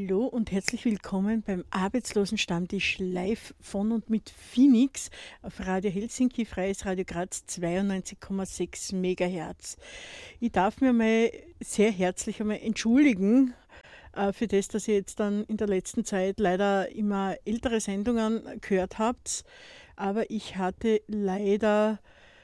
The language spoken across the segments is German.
Hallo und herzlich willkommen beim Arbeitslosenstammtisch live von und mit Phoenix auf Radio Helsinki, Freies Radio Graz 92,6 MHz. Ich darf mir mal sehr herzlich einmal entschuldigen für das, dass ihr jetzt dann in der letzten Zeit leider immer ältere Sendungen gehört habt. Aber ich hatte leider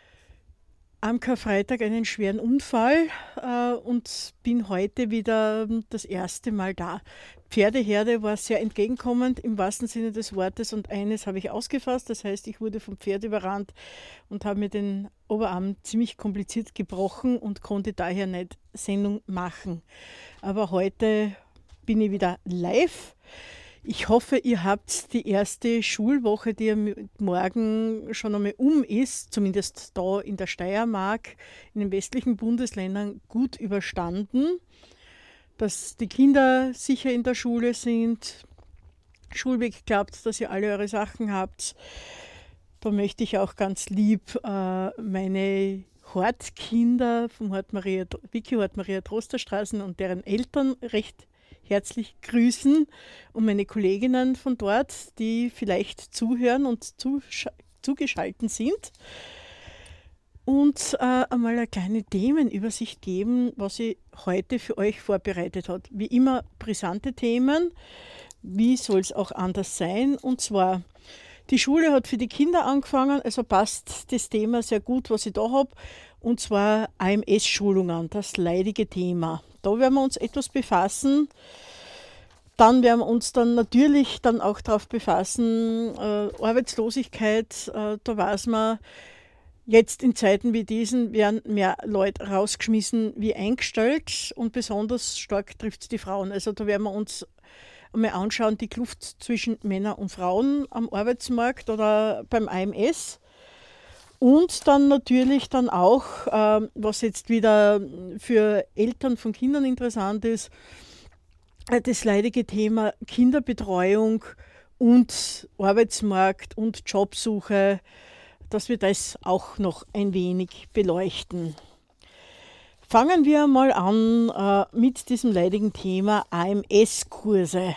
am Karfreitag einen schweren Unfall und bin heute wieder das erste Mal da. Pferdeherde war sehr entgegenkommend im wahrsten Sinne des Wortes und eines habe ich ausgefasst, das heißt, ich wurde vom Pferd überrannt und habe mir den Oberarm ziemlich kompliziert gebrochen und konnte daher nicht Sendung machen. Aber heute bin ich wieder live. Ich hoffe, ihr habt die erste Schulwoche, die ja morgen schon einmal ist, zumindest da in der Steiermark, in den westlichen Bundesländern, gut überstanden. Dass die Kinder sicher in der Schule sind, Schulweg klappt, dass ihr alle eure Sachen habt. Da möchte ich auch ganz lieb meine Hortkinder vom Wiki Hort Maria Trosterstraßen und deren Eltern recht herzlich grüßen und meine Kolleginnen von dort, die vielleicht zuhören und zugeschaltet sind. Und einmal eine kleine Themenübersicht geben, was ich heute für euch vorbereitet habe. Wie immer brisante Themen, wie soll es auch anders sein? Und zwar, die Schule hat für die Kinder angefangen, also passt das Thema sehr gut, was ich da habe. Und zwar AMS-Schulungen, das leidige Thema. Da werden wir uns etwas befassen. Dann werden wir uns dann natürlich dann auch darauf befassen, Arbeitslosigkeit, da weiß man, jetzt in Zeiten wie diesen werden mehr Leute rausgeschmissen wie eingestellt und besonders stark trifft es die Frauen. Also da werden wir uns einmal anschauen, die Kluft zwischen Männern und Frauen am Arbeitsmarkt oder beim AMS. Und dann natürlich dann auch, was jetzt wieder für Eltern von Kindern interessant ist, das leidige Thema Kinderbetreuung und Arbeitsmarkt und Jobsuche, dass wir das auch noch ein wenig beleuchten. Fangen wir mal an mit diesem leidigen Thema AMS-Kurse.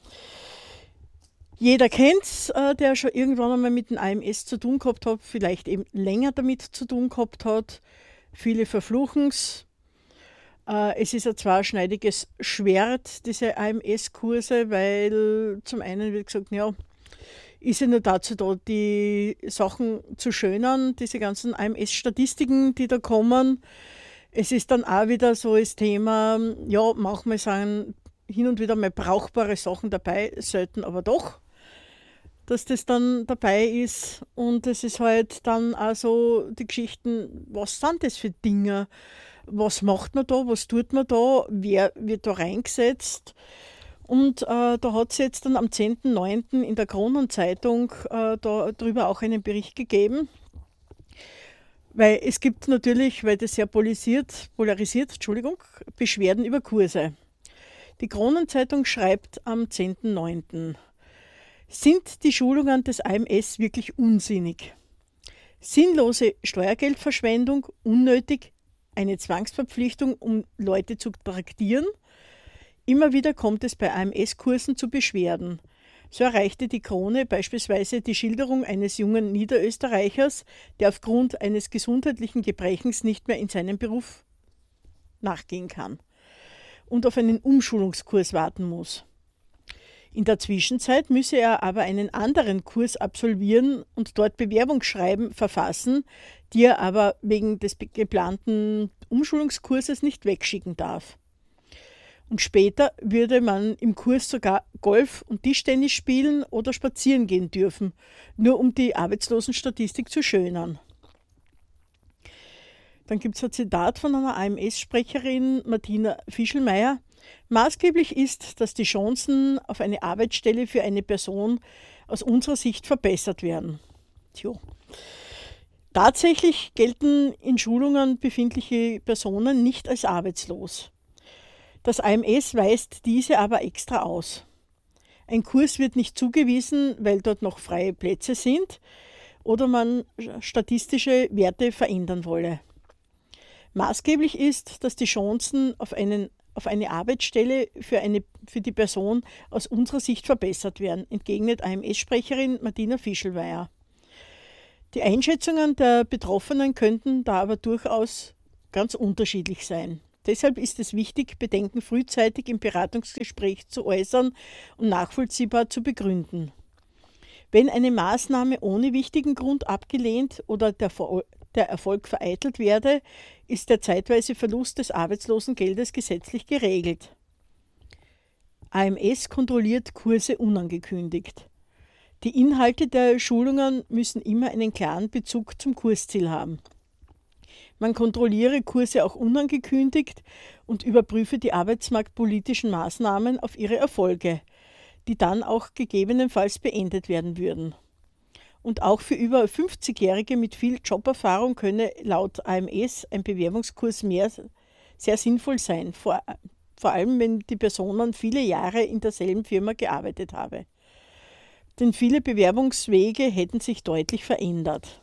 Jeder kennt es, der schon irgendwann einmal mit dem AMS zu tun gehabt hat, vielleicht eben länger damit zu tun gehabt hat. Viele verfluchen es. Es ist ein zweischneidiges Schwert, diese AMS-Kurse, weil zum einen wird gesagt, ja, ist ja nur dazu da, die Sachen zu schönern, diese ganzen AMS-Statistiken, die da kommen. Es ist dann auch wieder so das Thema, ja, manchmal sind hin und wieder mal brauchbare Sachen dabei, selten aber doch, dass das dann dabei ist. Und es ist halt dann auch so die Geschichten, was sind das für Dinge? Was macht man da? Was tut man da? Wer wird da reingesetzt? Und da hat es jetzt dann am 10.09. in der Kronenzeitung darüber auch einen Bericht gegeben. Weil es gibt natürlich, weil das sehr polarisiert, Beschwerden über Kurse. Die Kronenzeitung schreibt am 10.09. Sind die Schulungen des AMS wirklich unsinnig? Sinnlose Steuergeldverschwendung, unnötig, eine Zwangsverpflichtung, um Leute zu traktieren? Immer wieder kommt es bei AMS-Kursen zu Beschwerden. So erreichte die Krone beispielsweise die Schilderung eines jungen Niederösterreichers, der aufgrund eines gesundheitlichen Gebrechens nicht mehr in seinem Beruf nachgehen kann und auf einen Umschulungskurs warten muss. In der Zwischenzeit müsse er aber einen anderen Kurs absolvieren und dort Bewerbungsschreiben verfassen, die er aber wegen des geplanten Umschulungskurses nicht wegschicken darf. Und später würde man im Kurs sogar Golf und Tischtennis spielen oder spazieren gehen dürfen, nur um die Arbeitslosenstatistik zu schönern. Dann gibt es ein Zitat von einer AMS-Sprecherin, Martina Fischelmeier. Maßgeblich ist, dass die Chancen auf eine Arbeitsstelle für eine Person aus unserer Sicht verbessert werden. Tatsächlich gelten in Schulungen befindliche Personen nicht als arbeitslos. Das AMS weist diese aber extra aus. Ein Kurs wird nicht zugewiesen, weil dort noch freie Plätze sind oder man statistische Werte verändern wolle. Maßgeblich ist, dass die Chancen auf einen auf eine Arbeitsstelle für die Person aus unserer Sicht verbessert werden, entgegnet AMS-Sprecherin Martina Fischelweier. Die Einschätzungen der Betroffenen könnten da aber durchaus ganz unterschiedlich sein. Deshalb ist es wichtig, Bedenken frühzeitig im Beratungsgespräch zu äußern und nachvollziehbar zu begründen. Wenn eine Maßnahme ohne wichtigen Grund abgelehnt oder der Erfolg vereitelt werde, ist der zeitweise Verlust des Arbeitslosengeldes gesetzlich geregelt. AMS kontrolliert Kurse unangekündigt. Die Inhalte der Schulungen müssen immer einen klaren Bezug zum Kursziel haben. Man kontrolliere Kurse auch unangekündigt und überprüfe die arbeitsmarktpolitischen Maßnahmen auf ihre Erfolge, die dann auch gegebenenfalls beendet werden würden. Und auch für über 50-Jährige mit viel Joberfahrung könne laut AMS ein Bewerbungskurs sehr sinnvoll sein, vor allem wenn die Person viele Jahre in derselben Firma gearbeitet habe. Denn viele Bewerbungswege hätten sich deutlich verändert.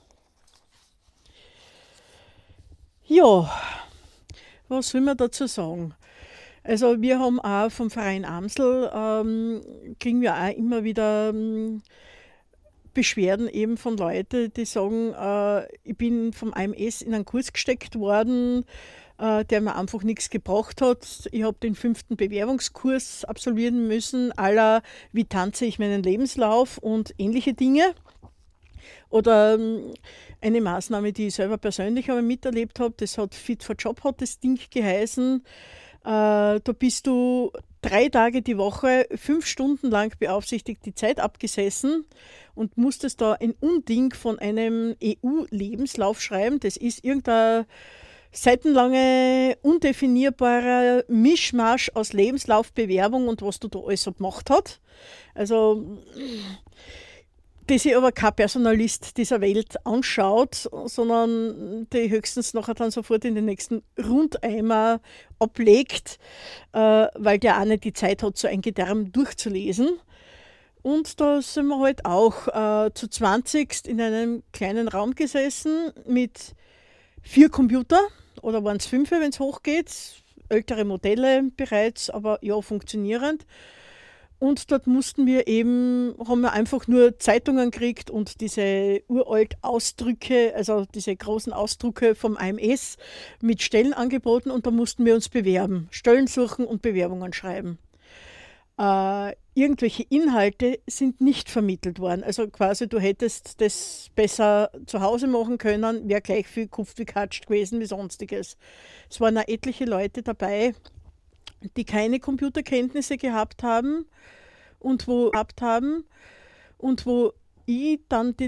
Ja, was will man dazu sagen? Also wir haben auch vom Verein Amsel, kriegen wir auch immer wieder Beschwerden eben von Leuten, die sagen, ich bin vom AMS in einen Kurs gesteckt worden, der mir einfach nichts gebracht hat. Ich habe den 5. Bewerbungskurs absolvieren müssen, wie tanze ich meinen Lebenslauf und ähnliche Dinge. Oder eine Maßnahme, die ich selber persönlich aber miterlebt habe, das hat Fit for Job hat das Ding geheißen. Da bist du 3 Tage die Woche, 5 Stunden lang beaufsichtigt die Zeit abgesessen und musstest da ein Unding von einem EU-Lebenslauf schreiben. Das ist irgendein seitenlange, undefinierbarer Mischmasch aus Lebenslauf, Bewerbung und was du da alles so gemacht hast. Also das sich aber kein Personalist dieser Welt anschaut, sondern die höchstens nachher dann sofort in den nächsten Rundeimer ablegt, weil der auch nicht die Zeit hat, so ein Gedärm durchzulesen. Und da sind wir halt auch zu 20 in einem kleinen Raum gesessen mit 4 Computern, oder waren es 5, wenn es hochgeht, ältere Modelle bereits, aber ja, funktionierend. Und dort haben wir einfach nur Zeitungen gekriegt und diese uralt Ausdrücke, also diese großen Ausdrucke vom AMS mit Stellen angeboten und da mussten wir uns bewerben, Stellen suchen und Bewerbungen schreiben. Irgendwelche Inhalte sind nicht vermittelt worden. Also quasi du hättest das besser zu Hause machen können, wäre gleich viel Kupf wie Katscht gewesen wie sonstiges. Es waren auch etliche Leute dabei, die keine Computerkenntnisse gehabt haben und wo ich dann